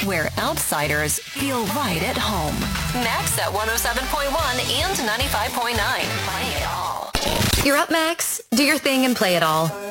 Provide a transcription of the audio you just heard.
where outsiders feel right at home. Max at 107.1 and 95.9. Play it all. You're up, Max. Do your thing and play it all.